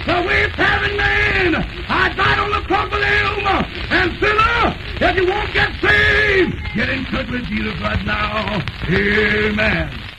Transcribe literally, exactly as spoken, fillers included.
the wayfaring man. I died on the cross of him. And sinner, if you won't get saved, get in touch with Jesus right now. Amen.